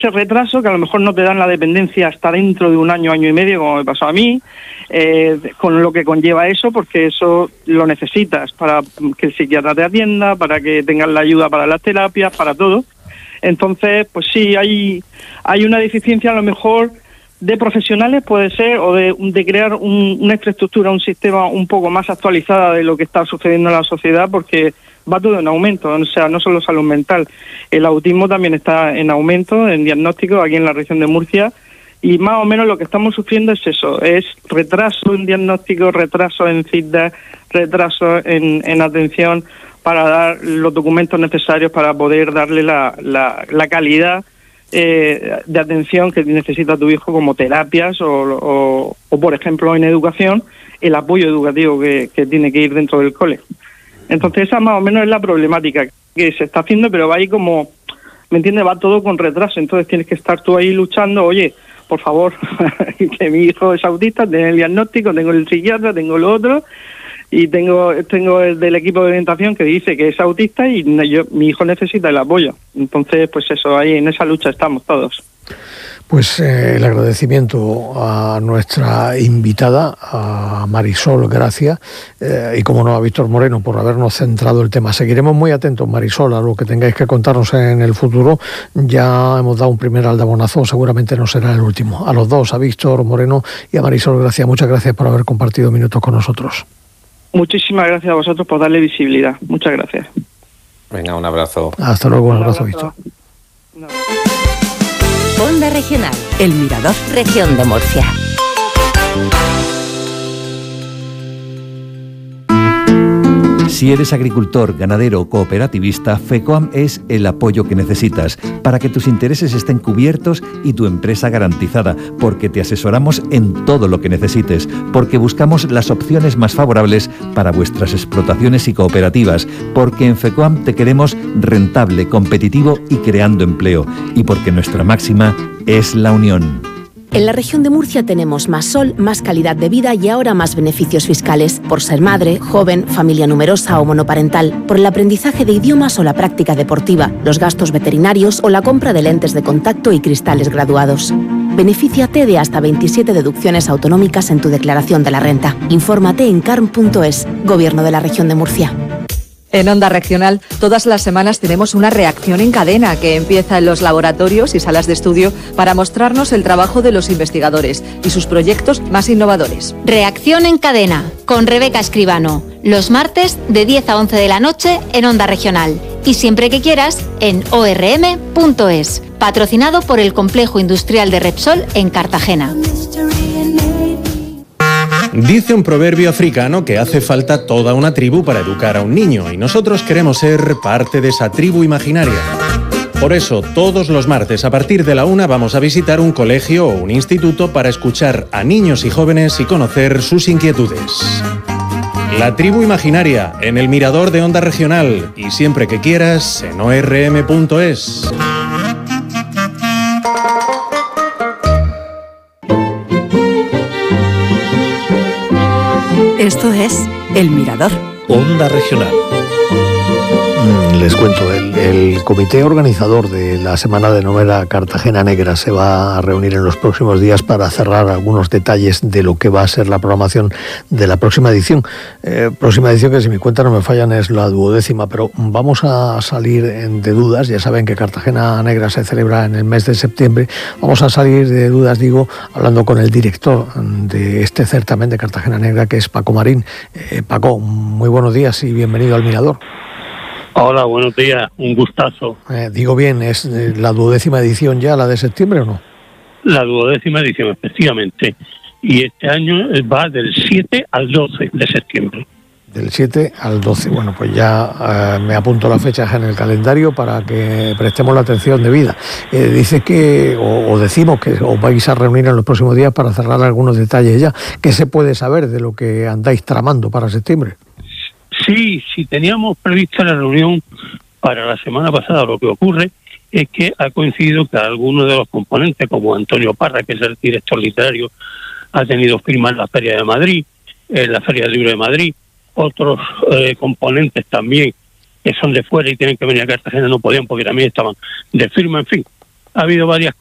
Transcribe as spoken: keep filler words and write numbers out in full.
ese retraso que a lo mejor no te dan la dependencia hasta dentro de un año, año y medio, como me pasó a mí, eh, con lo que conlleva eso, porque eso lo necesitas para que el psiquiatra te atienda, para que tengas la ayuda para las terapias, para todo. Entonces, pues sí, hay, hay una deficiencia a lo mejor de profesionales, puede ser, o de, de crear un, una infraestructura, un sistema un poco más actualizada de lo que está sucediendo en la sociedad, porque va todo en aumento, o sea, no solo salud mental, el autismo también está en aumento, en diagnóstico aquí en la región de Murcia, y más o menos lo que estamos sufriendo es eso, es retraso en diagnóstico, retraso en citas, retraso en, en atención para dar los documentos necesarios para poder darle la, la, la calidad eh, de atención que necesita tu hijo, como terapias o, o, o, por ejemplo, en educación, el apoyo educativo que, que tiene que ir dentro del cole. Entonces esa más o menos es la problemática que se está haciendo, pero va ahí como, ¿me entiendes? Va todo con retraso, entonces tienes que estar tú ahí luchando, oye, por favor, que mi hijo es autista, tengo el diagnóstico, tengo el psiquiatra, tengo lo otro, y tengo tengo el del equipo de orientación que dice que es autista y yo, mi hijo necesita el apoyo. Entonces, pues eso, ahí en esa lucha estamos todos. Pues eh, el agradecimiento a nuestra invitada, a Marisol Gracia, eh, y como no a Víctor Moreno, por habernos centrado el tema. Seguiremos muy atentos, Marisol, a lo que tengáis que contarnos en el futuro. Ya hemos dado un primer aldabonazo, seguramente no será el último. A los dos, a Víctor Moreno y a Marisol Gracia, muchas gracias por haber compartido minutos con nosotros. Muchísimas gracias a vosotros por darle visibilidad. Muchas gracias. Venga, un abrazo. Hasta luego, un, un abrazo, abrazo, Víctor. No. Onda Regional, El Mirador, Región de Murcia. Si eres agricultor, ganadero o cooperativista, FECOAM es el apoyo que necesitas para que tus intereses estén cubiertos y tu empresa garantizada, porque te asesoramos en todo lo que necesites, porque buscamos las opciones más favorables para vuestras explotaciones y cooperativas, porque en FECOAM te queremos rentable, competitivo y creando empleo, y porque nuestra máxima es la unión. En la región de Murcia tenemos más sol, más calidad de vida y ahora más beneficios fiscales por ser madre, joven, familia numerosa o monoparental, por el aprendizaje de idiomas o la práctica deportiva, los gastos veterinarios o la compra de lentes de contacto y cristales graduados. Benefíciate de hasta veintisiete deducciones autonómicas en tu declaración de la renta. Infórmate en carm punto es, Gobierno de la Región de Murcia. En Onda Regional, todas las semanas tenemos una reacción en cadena que empieza en los laboratorios y salas de estudio para mostrarnos el trabajo de los investigadores y sus proyectos más innovadores. Reacción en cadena, con Rebeca Escribano, los martes de diez a once de la noche en Onda Regional y siempre que quieras en o erre eme punto es, patrocinado por el Complejo Industrial de Repsol en Cartagena. Dice un proverbio africano que hace falta toda una tribu para educar a un niño y nosotros queremos ser parte de esa tribu imaginaria. Por eso, todos los martes a partir de la una vamos a visitar un colegio o un instituto para escuchar a niños y jóvenes y conocer sus inquietudes. La tribu imaginaria en el Mirador de Onda Regional y siempre que quieras en o erre eme punto es. Esto es El Mirador. Onda Regional. Les cuento, el, el comité organizador de la Semana de Novela Cartagena Negra se va a reunir en los próximos días para cerrar algunos detalles de lo que va a ser la programación de la próxima edición. Eh, próxima edición que, si mi cuenta no me fallan, es la duodécima, pero vamos a salir de dudas. Ya saben que Cartagena Negra se celebra en el mes de septiembre. Vamos a salir de dudas, digo, hablando con el director de este certamen de Cartagena Negra, que es Paco Marín. Eh, Paco, muy buenos días y bienvenido al Mirador. Hola, buenos días, un gustazo. Eh, digo bien, ¿es la duodécima edición ya, la de septiembre o no? La duodécima edición, efectivamente. Y este año va del siete al doce de septiembre. Del siete al doce. Bueno, pues ya eh, me apunto las fechas en el calendario para que prestemos la atención debida. Eh, dice que, o, o decimos que os vais a reunir en los próximos días para cerrar algunos detalles ya. ¿Qué se puede saber de lo que andáis tramando para septiembre? Sí, sí, teníamos prevista la reunión para la semana pasada. Lo que ocurre es que ha coincidido que algunos de los componentes, como Antonio Parra, que es el director literario, ha tenido firma en la Feria de Madrid, en la Feria del Libro de Madrid. Otros eh, componentes también, que son de fuera y tienen que venir a Cartagena, no podían porque también estaban de firma, en fin. ha habido varias